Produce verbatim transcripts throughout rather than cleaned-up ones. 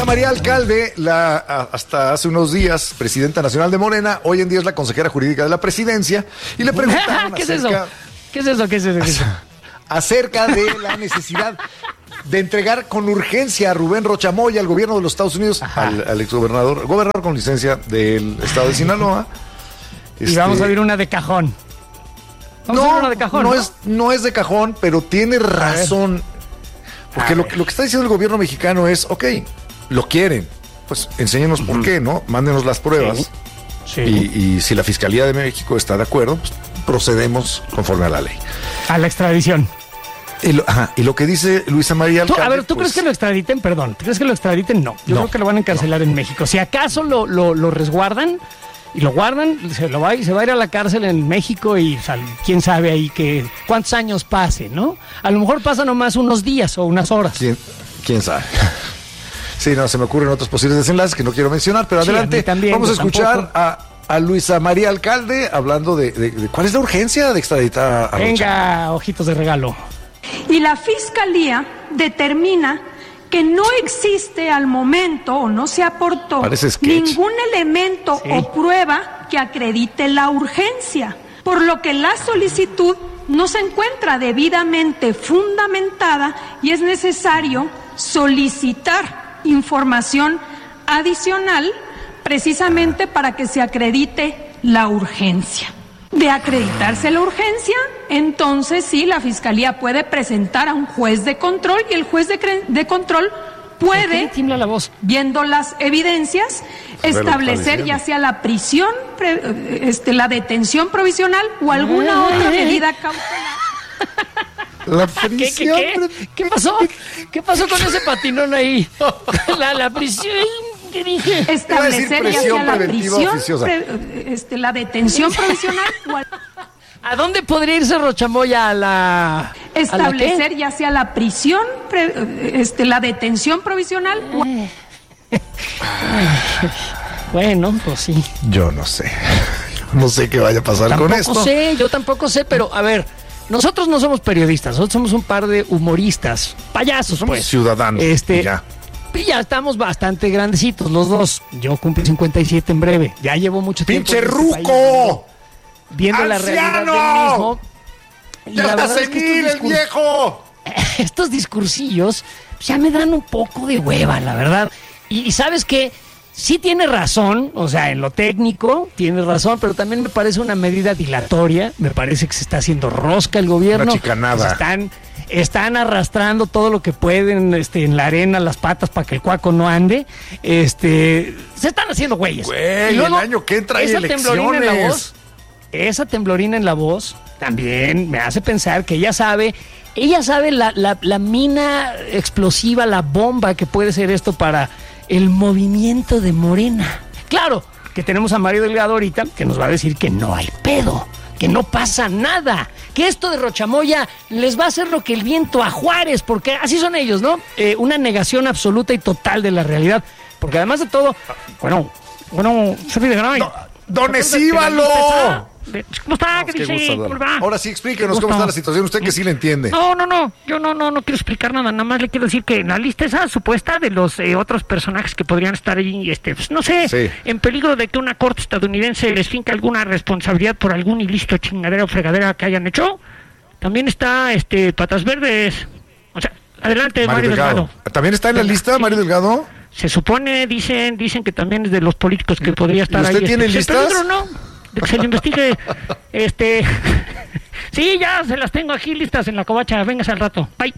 Luisa María Alcalde, la, hasta hace unos días presidenta nacional de Morena, hoy en día es la consejera jurídica de la presidencia, y le preguntaron ¿Qué acerca, es eso? ¿Qué es eso? ¿Qué es eso? ¿Qué es eso? acerca de la necesidad de entregar con urgencia a Rubén Rochamoya al gobierno de los Estados Unidos, al, al exgobernador, gobernador con licencia del estado de Sinaloa. Y Este, vamos a ver una de cajón. Vamos a ver no, una de cajón, no, ¿no? es, no es de cajón, pero tiene razón. Porque lo, lo que está diciendo el gobierno mexicano es, ok, lo quieren, pues enséñenos uh-huh. por qué, ¿no? Mándenos las pruebas. Sí. Y, y si la Fiscalía de México está de acuerdo, pues procedemos conforme a la ley. A la extradición. Y lo, ajá, y lo que dice Luisa María Alcalde... ¿Tú, a ver, ¿tú pues, crees que lo extraditen? Perdón, ¿tú crees que lo extraditen? No. Yo no, creo que lo van a encarcelar no. en México. Si acaso lo, lo, lo resguardan y lo guardan, se, lo va, se va a ir a la cárcel en México y sal, quién sabe ahí que cuántos años pase, ¿no? A lo mejor pasan nomás unos días o unas horas. ¿Quién, quién sabe? Sí, no, se me ocurren otros posibles desenlaces que no quiero mencionar, pero sí, adelante. También, vamos a escuchar a, a Luisa María Alcalde hablando de, de, de cuál es la urgencia de extraditar a Venga, Rocha. Ojitos de regalo. Y la Fiscalía determina que no existe al momento o no se aportó ningún elemento sí. o prueba que acredite la urgencia, por lo que la solicitud no se encuentra debidamente fundamentada y es necesario solicitar información adicional precisamente para que se acredite la urgencia. De acreditarse la urgencia, entonces sí, la Fiscalía puede presentar a un juez de control y el juez de, cre- de control puede, la voz? viendo las evidencias, establecer ya sea la prisión, pre- este, la detención provisional o alguna otra medida cautelar. La prisión. ¿Qué, qué, qué? ¿Qué pasó? ¿Qué pasó con ese patinón ahí? La, la prisión. ¿Qué dije? Establecer ya sea la prisión, pre, este, la detención provisional o al... ¿A dónde podría irse Rochamoya a la... Establecer ¿a la ya sea la prisión, pre, este, la detención provisional o... Bueno, pues sí. Yo no sé. No sé qué vaya a pasar tampoco con esto. Tampoco sé, yo tampoco sé, pero a ver, nosotros no somos periodistas, nosotros somos un par de humoristas, payasos, somos pues. ciudadanos. Este, ya. Y ya estamos bastante grandecitos los dos. Yo cumplo cincuenta y siete en breve. Ya llevo mucho tiempo. ¡Pinche ruco! Viendo ¡Anciano! La realidad del mismo. Y ¡ya está senil el viejo! Estos discursillos ya me dan un poco de hueva, la verdad. Y, y ¿sabes qué? Sí tiene razón, o sea, en lo técnico tiene razón, pero también me parece una medida dilatoria. Me parece que se está haciendo rosca el gobierno. Una chicanada. Están... Están arrastrando todo lo que pueden este, en la arena, las patas, para que el cuaco no ande. Este, se están haciendo güeyes. Güey, luego, el año que entra hay esa elecciones. Temblorina en la voz, esa temblorina en la voz también me hace pensar que ella sabe, ella sabe la, la, la mina explosiva, la bomba que puede ser esto para el movimiento de Morena. Claro, que tenemos a Mario Delgado ahorita, que nos va a decir que no hay pedo, que no pasa nada, que esto de Rochamoya les va a hacer lo que el viento a Juárez, porque así son ellos, ¿no? Eh, una negación absoluta y total de la realidad, porque además de todo, bueno, bueno, soy de Gran... No, ¡Don Escíbalo! ¿Cómo está? ¿Qué dice? ¿Cómo va? Ahora sí, explíquenos cómo está la situación, usted que sí le entiende. No, no, no, yo no, no, no quiero explicar nada, nada más le quiero decir que en la lista esa supuesta de los eh, otros personajes que podrían estar ahí, este, pues, no sé, sí. en peligro de que una corte estadounidense les finque alguna responsabilidad por algún ilícito, chingadera o fregadera que hayan hecho, también está, este, Patas Verdes, o sea, adelante, Mario, Mario Delgado. Delgado. ¿También está en la lista, sí. Mario Delgado? Se supone, dicen, dicen que también es de los políticos que podría estar ¿Y usted ahí. tiene este, listas? Peligro, ¿no? De que se le investigue, este, sí, ya se las tengo aquí listas en la covacha, véngase al rato, bye.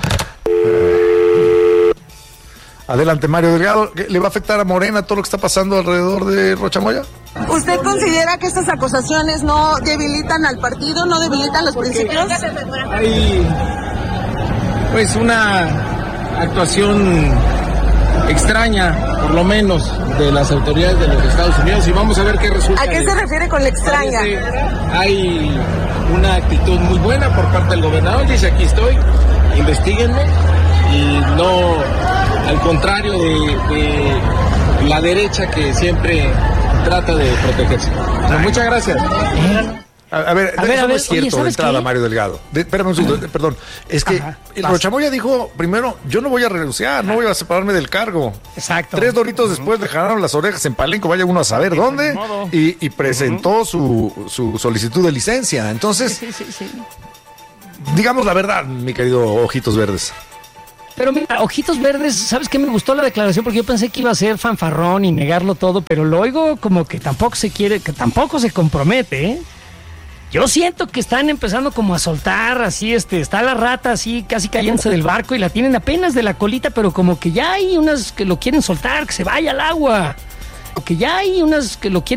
Adelante, Mario Delgado, ¿le va a afectar a Morena todo lo que está pasando alrededor de Rochamoya? ¿Usted considera que estas acusaciones no debilitan al partido, no debilitan los Porque principios? Hay, pues, una actuación extraña, por lo menos, de las autoridades de los Estados Unidos, y vamos a ver qué resulta. ¿A qué se refiere con la extraña? Hay una actitud muy buena por parte del gobernador, dice aquí estoy, investíguenme, y no al contrario de, de la derecha que siempre trata de protegerse. Pero muchas gracias. A, a ver, a ver, eso a ver, no es cierto oye, de entrada, qué? Mario Delgado. De, espérame un segundo, perdón. Es que Ajá, el Rochamoya dijo, primero, yo no voy a renunciar, Ajá. no voy a separarme del cargo. Exacto. Tres doritos uh-huh. después le jalaron las orejas en Palenco, vaya uno a saber sí, dónde, y, y presentó uh-huh. su, su solicitud de licencia. Entonces, sí, sí, sí, sí. digamos la verdad, mi querido Ojitos Verdes. Pero mira, Ojitos Verdes, ¿sabes qué? Me gustó la declaración porque yo pensé que iba a ser fanfarrón y negarlo todo, pero lo oigo como que tampoco se quiere, que tampoco se compromete, ¿eh? Yo siento que están empezando como a soltar, así, este, está la rata así casi cayéndose del barco y la tienen apenas de la colita, pero como que ya hay unas que lo quieren soltar, que se vaya al agua. O que ya hay unas que lo quieren